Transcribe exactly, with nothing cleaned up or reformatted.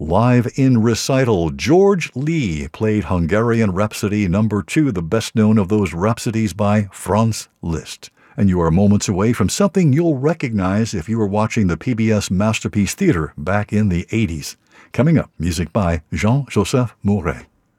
Live in recital, George Lee played Hungarian Rhapsody number two, the best known of those rhapsodies by Franz Liszt. And you are moments away from something you'll recognize if you were watching the P B S Masterpiece Theater back in the eighties. Coming up, music by Jean-Joseph Mouret.